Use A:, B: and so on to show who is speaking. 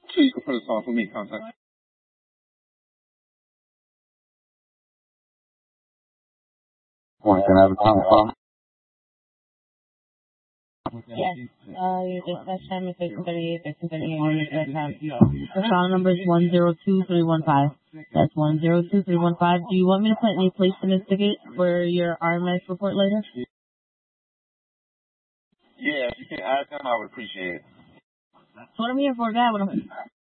A: Sure, you can put us on for me contact.
B: Can I have a phone?
C: Yes. Your dispatch time is 15:38, 15:38. The phone number is 102315. That's 102315. Do you want me to put any place to investigate for your RMS report later?
A: Yeah, if you can ask him, I would appreciate it.
C: That's what I'm here for, guy.